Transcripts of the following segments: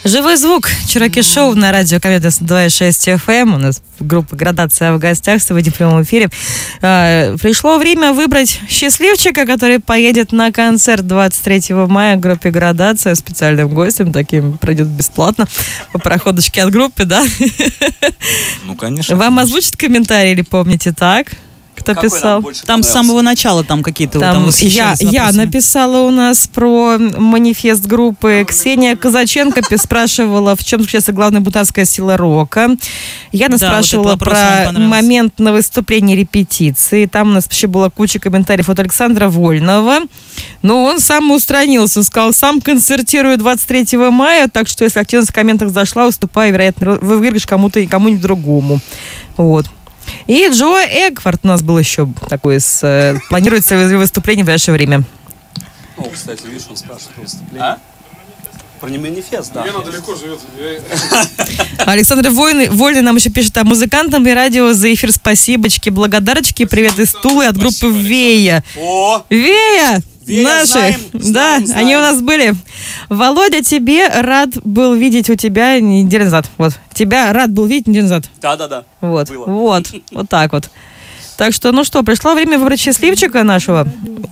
Живой звук. Чироки Шоу на радио Комета 2.6 FM. У нас группа «Градация» в гостях сегодня в прямом эфире. Пришло время выбрать счастливчика, который поедет на концерт 23 мая в группе «Градация». Специальным гостем таким пройдет бесплатно по проходочке от группы, да? Ну, конечно. Вам озвучат комментарий или помните так? Кто какой писал? Там с самого начала там какие-то там я написала у нас про манифест группы. Ксения Казаченко спрашивала, в чем заключается главная бутарская сила рока. Яна спрашивала вот про момент на выступлении репетиции. Там у нас вообще была куча комментариев от Александра Вольного. Но он сам устранился. Он сказал, сам концертирую 23 мая, так что если активность в комментах зашла, уступай, вероятно, выиграешь кому-то и кому-нибудь другому. Вот. И Джо Эгвард у нас был еще такой, планируется выступление в ближайшее время. О, кстати, видишь, он спрашивает про выступление. Про не манифест, да. Яна далеко живет. Александр Вольный нам еще пишет: а музыкантам и радио за эфир спасибочки, благодарочки, привет из Тулы от группы Вея. О! Вея! Вея, Наши, знаем. Они у нас были. Володя, тебе рад был видеть у тебя неделю назад. Вот. Тебя рад был видеть неделю назад. Да. Вот, Было. вот так вот. Так что, ну что, пришло время выбрать счастливчика нашего.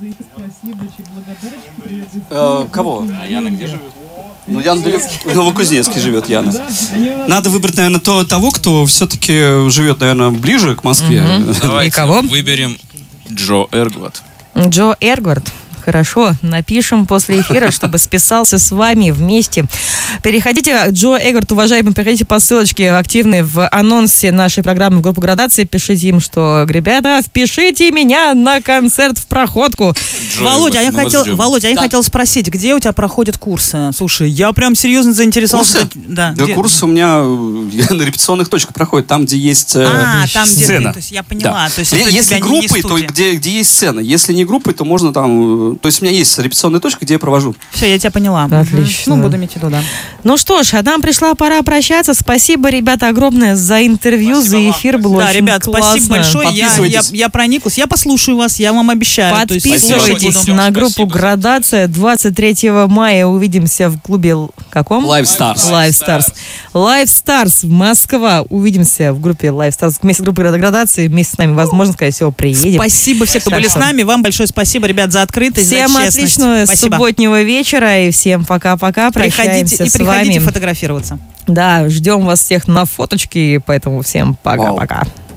Кого? А Яна где живет? Ну, Яна в Новокузнецке живет, Яна. Надо выбрать, наверное, того, кто все-таки живет, наверное, ближе к Москве. Давайте И кого? выберем Джо Эгвард. Джо Эгвард. Хорошо, напишем после эфира, чтобы списался с вами вместе. Переходите, Джо Эгвард, уважаемые, переходите по ссылочке активной в анонсе нашей программы в группу «Градации». Пишите им, что, ребята, впишите меня на концерт в проходку. Володя, я хотел спросить, где у тебя проходят курсы? Слушай, я прям серьезно заинтересовался. Курсы? Да, Курсы у меня на репетиционных точках проходят, там, где есть там, сцена. То есть я поняла. Да. То есть Если группой, то где есть сцена. Если не группой, то можно там... То есть у меня есть репетиционная точка, где я провожу. Все, я тебя поняла. Отлично. Ну, буду иметь в виду, да. Ну что ж, а нам пришла пора прощаться. Спасибо, ребята, огромное за интервью, Спасибо за вам. эфир. Было Да, очень ребят, классно. спасибо большое. Я проникнусь. Я послушаю вас, я вам обещаю. Подписывайтесь Спасибо. на группу Спасибо. «Градация». 23 мая увидимся в клубе каком? Live Stars. Live Stars. Live Stars, Москва. Увидимся в группе Live Stars. Вместе с группой «Градации». Вместе с нами, возможно, скорее всего, приедем. Спасибо всем, кто были с нами. Вам большое спасибо, ребят, за открытость, Всем за честность. отличного Спасибо. субботнего вечера. И всем пока-пока. Прощаемся с приходите вами. фотографироваться. Да, ждем вас всех на фоточке. Поэтому всем пока-пока.